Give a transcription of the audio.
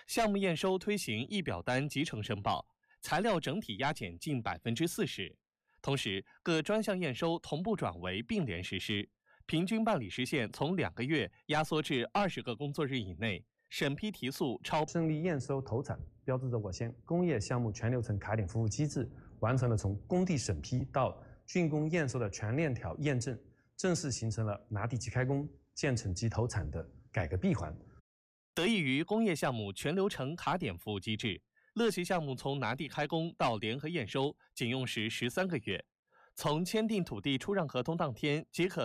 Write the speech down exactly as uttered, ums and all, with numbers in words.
项目验收推行一表单集成申报，材料整体压减近百分之四十。同时，各专项验收同步转为并联实施，平均办理时限从两个月压缩至二十个工作日以内，审批提速超。 顺利验收投产，标志着我县工业项目全流程卡点服务机制完成了从工地审批到竣工验收的全链条验证，正式形成了拿地即开工、建成即投产的改革闭环。 得益于工业项目全流程卡点服务机制，乐习项目从拿地开工到联合验收仅用时十三个月，从签订土地出让合同当天即可。